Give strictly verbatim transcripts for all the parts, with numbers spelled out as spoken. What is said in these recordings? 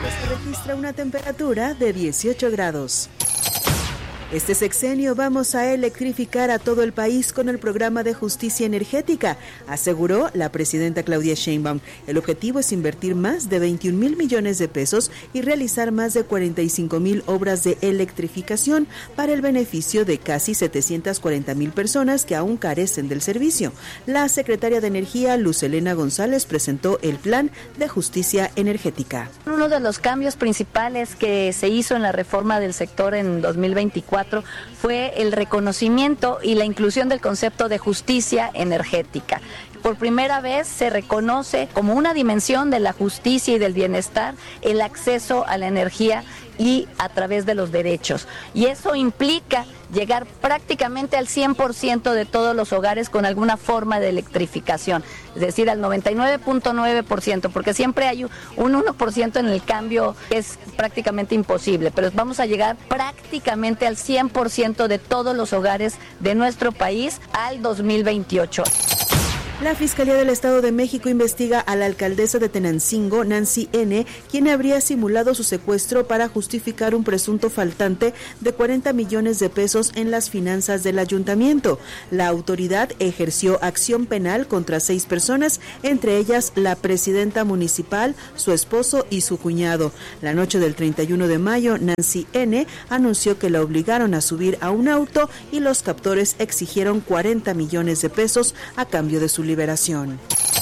Se registra una temperatura de dieciocho grados. Este sexenio vamos a electrificar a todo el país con el programa de justicia energética, aseguró la presidenta Claudia Sheinbaum. El objetivo es invertir más de veintiún mil millones de pesos y realizar más de cuarenta y cinco mil obras de electrificación para el beneficio de casi setecientas cuarenta mil personas que aún carecen del servicio. La secretaria de Energía, Luz Helena González, presentó el plan de justicia energética. Uno de los cambios principales que se hizo en la reforma del sector en dos mil veinticuatro fue el reconocimiento y la inclusión del concepto de justicia energética. Por primera vez se reconoce como una dimensión de la justicia y del bienestar el acceso a la energía y a través de los derechos. Y eso implica llegar prácticamente al cien por ciento de todos los hogares con alguna forma de electrificación, es decir, al noventa y nueve punto nueve por ciento, porque siempre hay un uno por ciento en el cambio que es prácticamente imposible, pero vamos a llegar prácticamente al cien por ciento de todos los hogares de nuestro país al dos mil veintiocho. La Fiscalía del Estado de México investiga a la alcaldesa de Tenancingo, Nancy N., quien habría simulado su secuestro para justificar un presunto faltante de cuarenta millones de pesos en las finanzas del ayuntamiento. La autoridad ejerció acción penal contra seis personas, entre ellas la presidenta municipal, su esposo y su cuñado. La noche del treinta y uno de mayo, Nancy N. anunció que la obligaron a subir a un auto y los captores exigieron cuarenta millones de pesos a cambio de su liberación.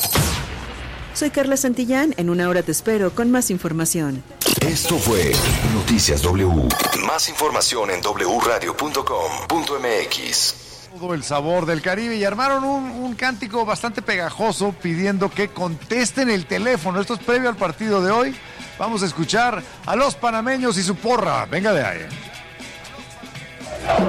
Soy Carla Santillán, en una hora te espero con más información. Esto fue Noticias W. Más información en doble u radio punto com punto m x. Todo el sabor del Caribe y armaron un, un cántico bastante pegajoso pidiendo que contesten el teléfono. Esto es previo al partido de hoy. Vamos a escuchar a los panameños y su porra. Venga de ahí.